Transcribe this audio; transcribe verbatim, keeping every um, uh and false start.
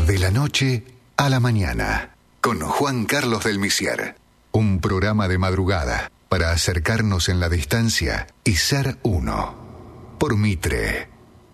De la noche a la mañana, con Juan Carlos del Misier. Un programa de madrugada para acercarnos en la distancia y ser uno. Por Mitre.